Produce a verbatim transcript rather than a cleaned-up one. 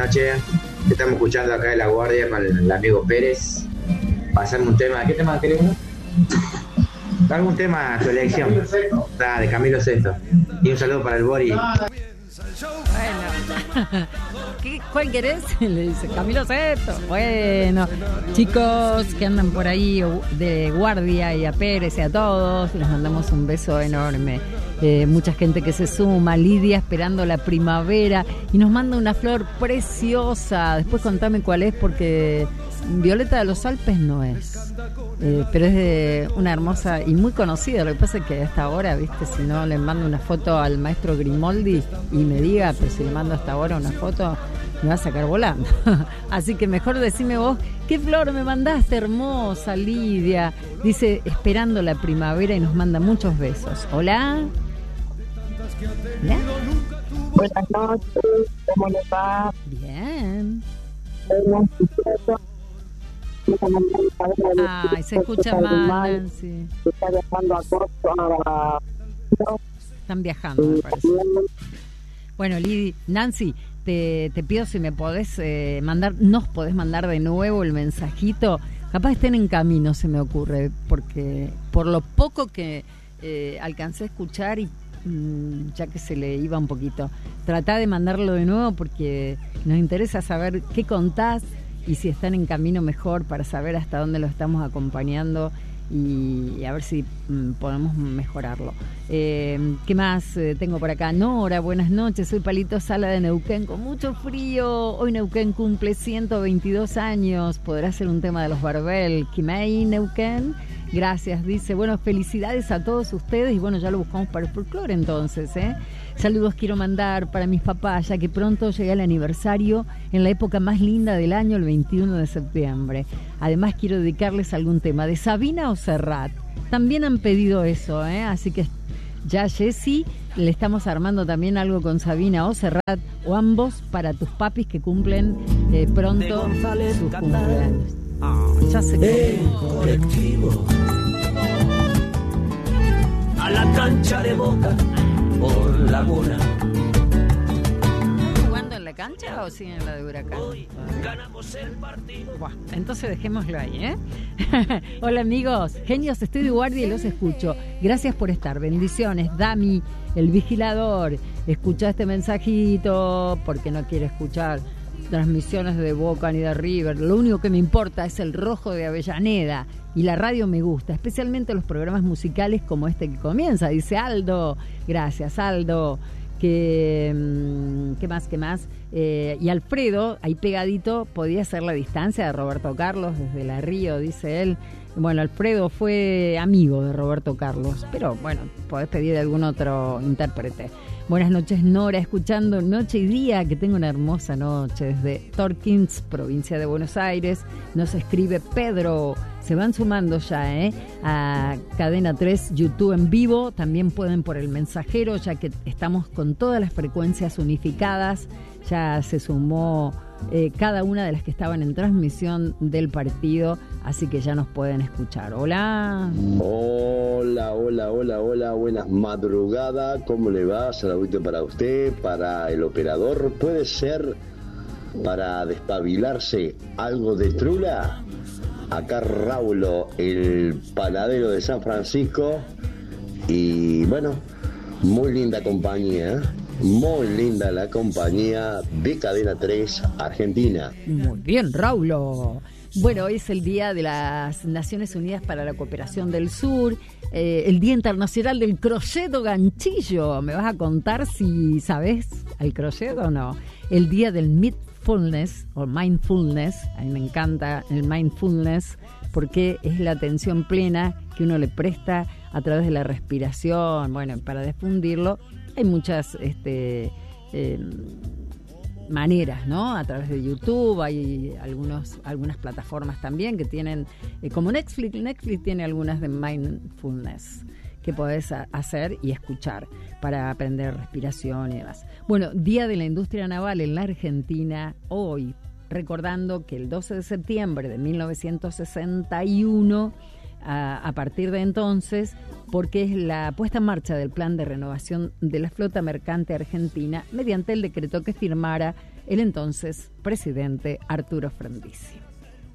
noches. Estamos escuchando acá de La Guardia con el amigo Pérez. Pasarme un tema. ¿Qué tema queremos? Algún tema a tu elección. Ah, de Camilo Sesto. Y un saludo para el Bori. Bueno. ¿Qué, ¿Cuál querés? Le dice Camilo Sesto. Bueno, chicos que andan por ahí de guardia, y a Pérez y a todos, les mandamos un beso enorme. Eh, mucha gente que se suma, Lidia esperando la primavera y nos manda una flor preciosa. Después contame cuál es, porque Violeta de los Alpes no es, eh, pero es de una hermosa y muy conocida. Lo que pasa es que hasta ahora, viste, si no le mando una foto al maestro Grimoldi y me diga, pero si le mando hasta ahora una foto, me va a sacar volando. Así que mejor decime vos, ¿qué flor me mandaste? Hermosa, Lidia. Dice, esperando la primavera, y nos manda muchos besos. Hola. ¿Hola? Buenas noches, ¿cómo les va? Bien. Ay, se escucha mal, Nancy. Está viajando a Córdoba. Están viajando, me parece. Bueno, Lidia, Nancy, te, te pido si me podés eh, mandar, nos podés mandar de nuevo el mensajito. Capaz estén en camino, se me ocurre, porque por lo poco que eh, alcancé a escuchar, y mmm, ya que se le iba un poquito, tratá de mandarlo de nuevo, porque nos interesa saber qué contás y si están en camino, mejor, para saber hasta dónde lo estamos acompañando y, y a ver si mmm, podemos mejorarlo. Eh, ¿Qué más eh, tengo por acá? Nora, buenas noches, soy Palito Sala de Neuquén, con mucho frío. Hoy Neuquén cumple ciento veintidós años. ¿Podrá ser un tema de los Barbel? Quimei, Neuquén. Gracias, dice. Bueno, felicidades a todos ustedes, y bueno, ya lo buscamos para el folclore entonces, ¿eh? Saludos quiero mandar para mis papás, ya que pronto llega el aniversario en la época más linda del año, el veintiuno de septiembre. Además quiero dedicarles algún tema de Sabina o Serrat. También han pedido eso, ¿eh? Así que ya, Jessy, le estamos armando también algo con Sabina o Serrat, o ambos, para tus papis que cumplen eh, pronto sus cumpleaños. Oh, ya sé que colectivo a la cancha de Boca por Laguna. ¿Jugando en la cancha o siguen en la de Huracán? Hoy ganamos el partido. Buah, entonces dejémoslo ahí, ¿eh? Hola amigos, genios, estoy de guardia y los escucho. Gracias por estar, bendiciones. Dami, el vigilador, escucha este mensajito porque no quiere escuchar transmisiones de Boca ni de River. Lo único que me importa es el rojo de Avellaneda, y la radio me gusta, especialmente los programas musicales como este que comienza, dice Aldo. Gracias, Aldo. Que, ¿Qué más? ¿Qué más? Eh, y Alfredo, ahí pegadito, podía hacer la distancia de Roberto Carlos desde La Río, dice él. Bueno, Alfredo fue amigo de Roberto Carlos, pero bueno, podés pedir de algún otro intérprete. Buenas noches, Nora, escuchando Noche y Día, que tengo una hermosa noche desde Torkins, provincia de Buenos Aires. Nos escribe Pedro. Se van sumando ya, ¿eh? A Cadena tres, YouTube en vivo. También pueden por el mensajero, ya que estamos con todas las frecuencias unificadas. Ya se sumó eh, cada una de las que estaban en transmisión del partido, así que ya nos pueden escuchar. Hola. Hola, hola, hola, hola, buenas madrugadas. ¿Cómo le va? Saludito para usted, para el operador. ¿Puede ser para despabilarse algo de trula? Acá Raulo, el panadero de San Francisco. Y bueno, muy linda compañía, ¿eh? Muy linda la compañía de Cadena tres Argentina. Muy bien, Raulo. Bueno, hoy es el Día de las Naciones Unidas para la Cooperación del Sur, eh, el Día Internacional del Crochet o Ganchillo. ¿Me vas a contar si sabes al crochet o no? El Día del Mindfulness o Mindfulness. A mí me encanta el Mindfulness porque es la atención plena que uno le presta a través de la respiración. Bueno, para difundirlo hay muchas este, eh, maneras, ¿no? A través de YouTube hay algunos, algunas plataformas también que tienen, eh, como Netflix, Netflix tiene algunas de mindfulness que podés a, hacer y escuchar para aprender respiración y demás. Bueno, Día de la Industria Naval en la Argentina hoy, recordando que el doce de septiembre de mil novecientos sesenta y uno a, a partir de entonces, porque es la puesta en marcha del plan de renovación de la flota mercante argentina mediante el decreto que firmara el entonces presidente Arturo Frondizi.